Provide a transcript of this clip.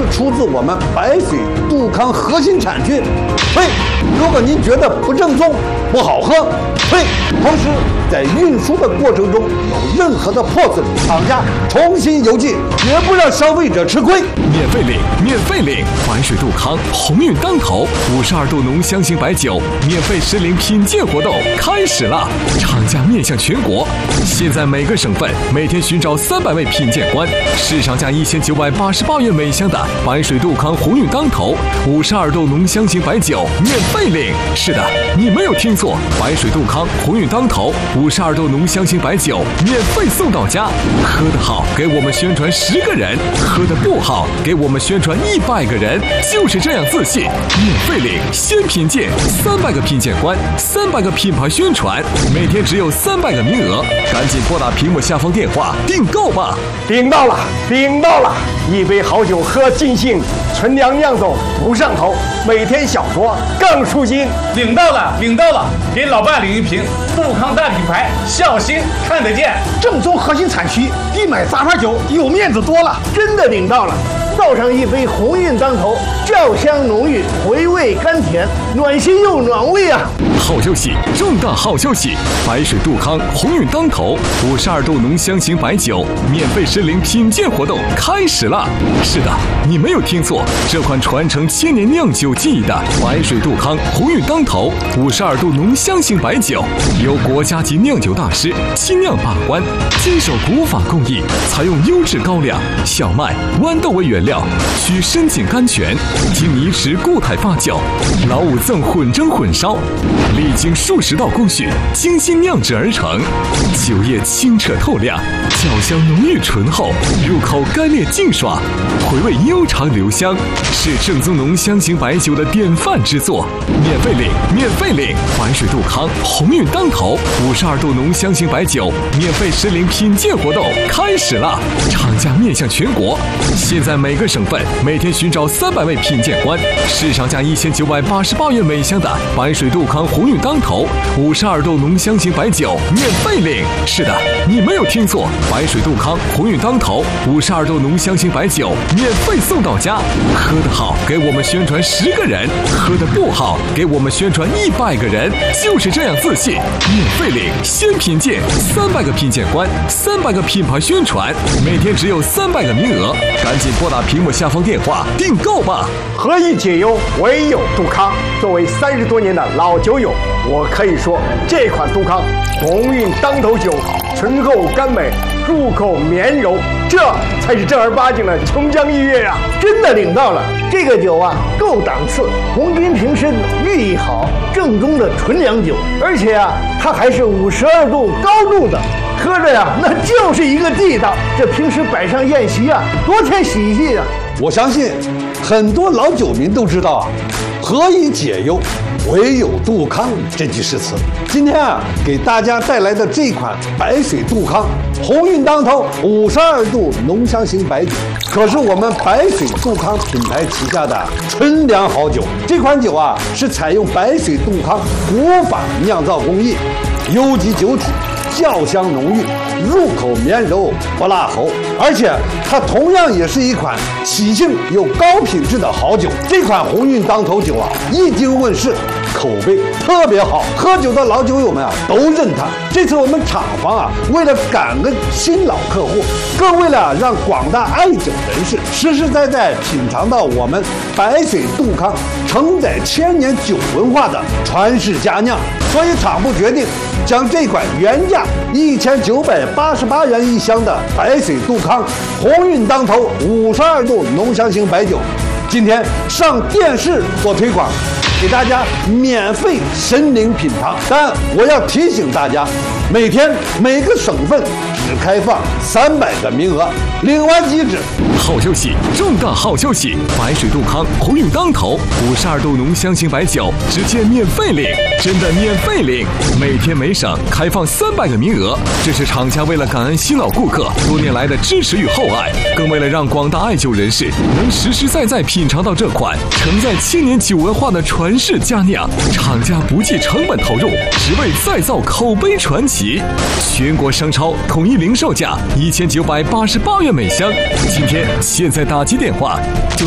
出自我们白水杜康核心产区。呸！如果您觉得不正宗、不好喝，呸！同时在运输的过程中有任何的破损，厂家重新邮寄，绝不让消费者吃亏。 免费领，免费领！白水杜康鸿运当头52度浓香型白酒免费实领品鉴活动开始了，厂家面向全国，现在每个省份每天寻找300位品鉴官，市场价1988元每箱的白水杜康鸿运当头52度浓香型白酒免费领。是的，你没有听错，白水杜康鸿运当头52度浓香型白酒免费送到家。喝得好，给我们宣传10个人；喝得不好，给我们宣传100个人。就是这样自信，免费领，先品鉴，300个品鉴官，300个品牌宣传，每天只有300个名额，赶紧拨打屏幕下方电话订购吧！ 订到了，订到了！一杯好酒喝尽兴，纯粮酿走不上头，每天小酌更舒心。 领到了，领到了！给老伴领一瓶杜康大品牌，孝心看得见， 正宗核心产区，一买杂牌酒有面子多了。 真的领到了，倒上一杯鸿运当头，酱香浓郁，回味甘甜，暖心又暖胃啊！ 好消息，重大好消息！白水杜康鸿运当头52度浓香型白酒免费实领品鉴活动开始了。是的，你没有听错，这款传承1000年酿酒技艺的白水杜康鸿运当头52度浓香型白酒，由国家级酿酒大师精酿把关，坚守古法工艺，采用优质高粱、小麦、豌豆为原料，需深井甘泉，经泥池固态发酵，老五赠混蒸混烧，历经数10道工序，精心酿制而成。酒液清澈透亮，酒香浓郁醇厚，入口干裂净爽，回味悠长留香，是正宗浓香型白酒的典范之作。免费领，免费领！白水杜康鸿运当头52度浓香型白酒免费实领品鉴活动开始了，厂家面向全国，现在每个省份每天寻找300位品鉴官，市场价1988元每箱的白水杜康鸿运当头52度浓香型白酒免费领。是的，你没有听错，白水杜康鸿运当头52度浓香型白酒免费送到家。喝得好，给我们宣传10个人；喝得不好，给我们宣传100个人。就是这样自信，免费领，先品鉴，300个品鉴官，300个品牌宣传，每天只有300个名额，赶紧拨打屏幕下方电话订购吧！ 何以解忧，唯有杜康。作为30多年的老酒友，我可以说，这款杜康鸿运当头酒，醇厚甘美，入口绵柔，这才是正儿八经的琼浆玉液呀！ 真的领到了，这个酒啊够档次，红金瓶身，寓意好，正宗的纯粮酒，而且啊它还是52度高度的，喝着呀那就是一个地道。这平时摆上宴席啊，多添喜气啊！ 我相信很多老酒民都知道啊，何以解忧，唯有杜康这句诗词。今天啊，给大家带来的这款白水杜康鸿运当头52度浓香型白酒，可是我们白水杜康品牌旗下的纯粮好酒。这款酒啊，是采用白水杜康古法酿造工艺，优级酒体，酵香浓郁，入口绵柔不辣喉，而且它同样也是一款喜庆又高品质的好酒。这款鸿运当头酒啊，一经问世，口碑特别好，喝酒的老酒友们啊都认它。这次我们厂房啊，为了感恩新老客户，更为了让广大爱酒人士实实在在品尝到我们白水杜康承载1000年酒文化的传世佳酿，所以厂部决定将这款原价1988元一箱的白水杜康鸿运当头52度浓香型白酒，今天上电视做推广，给大家免费申领品尝。但我要提醒大家，每天每个省份只开放300个名额，领完即止。 好消息，重大好消息！白水杜康鸿运当头52度浓香型白酒直接免费领，真的免费领！每天每省开放300个名额，这是厂家为了感恩新老顾客多年来的支持与厚爱，更为了让广大爱酒人士能实实在在品尝到这款承载1000年酒文化的传世佳酿，厂家不计成本投入，只为再造口碑传奇。全国商超统一零售价1988元每箱，今天现在打击电话就